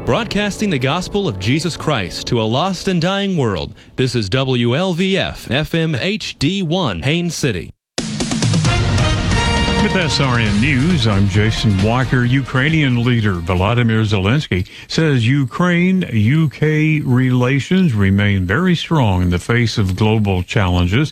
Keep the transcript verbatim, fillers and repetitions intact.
broadcasting the gospel of Jesus Christ to a lost and dying world. This is W L V F F M H D one, Haines City. With S R N News, I'm Jason Walker. Ukrainian leader Volodymyr Zelensky says Ukraine-U K relations remain very strong in the face of global challenges.